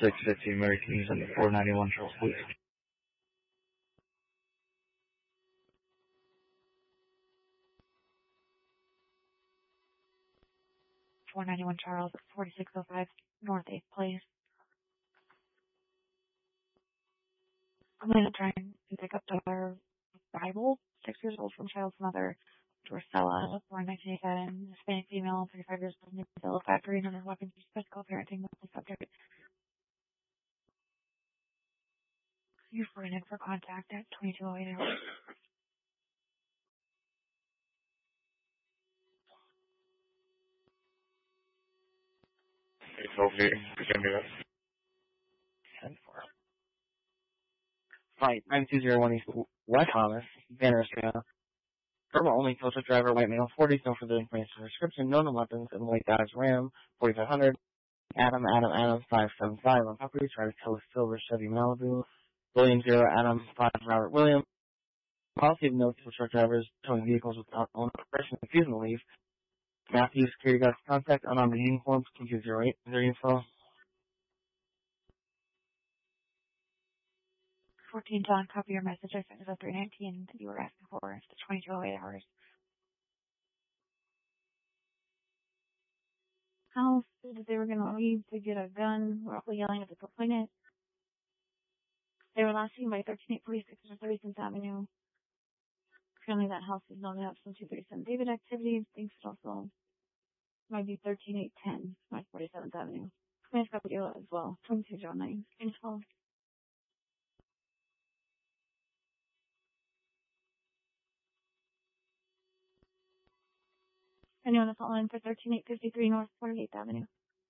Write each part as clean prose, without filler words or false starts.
615 Mary Keys and 491 Charles, please. 491 Charles, 4605 North 8th Place. I'm going to try and pick up daughter Bible, 6 years old, from child's mother, Drusilla, born 1987, Hispanic female, 35 years old, Newville, factory, and under weapons, physical parenting, monthly subject. You're free in for contact at 2208 hours. It's okay. You can do that. 10-4. Flight 9201 East West Thomas, Banner Australia. Verbal only, tow truck driver, white male, 40, no further information or description, known weapons, and white Dodge Ram, 4500. Adam, 575 on property, try to tow a silver Chevy Malibu. William 0, Adam 5, Robert William. Policy of no tow truck drivers towing vehicles without owner person refusing to leave. Matthew, security guard contact, unarmed uniforms, 2208, their info. 14 John, copy your message. I sent it at 319 that you were asking for. It's the 2208 hours. House that they were going to leave to get a gun, roughly yelling at the complainant. They were last seen by 13846 or 37th Avenue. Apparently that house is known to have some 237 David activities. Thinks it also might be 13810, by 47th Avenue. Nice copy as well. 2209. Info. Anyone that's online for 13853 North 48th Avenue.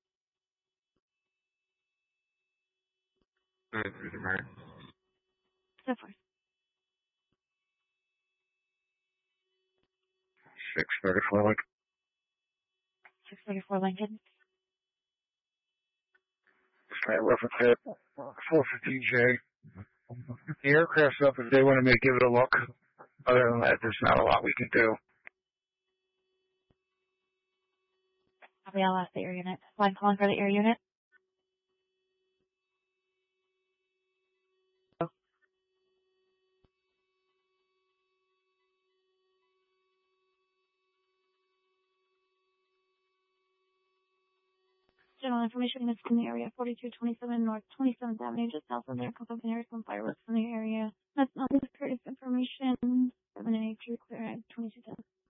So far. 634 Lincoln. 634 Lincoln. Flight reference at 415J. The aircraft's up if they want to give it a look. Other than that, there's not a lot we can do. I'll ask the air unit. Line calling for the air unit. General information is in the area 4227 North 27th Avenue, just south of there. Couple of some fireworks in the area. That's not this curious information. 7 and 8 clear at 2210.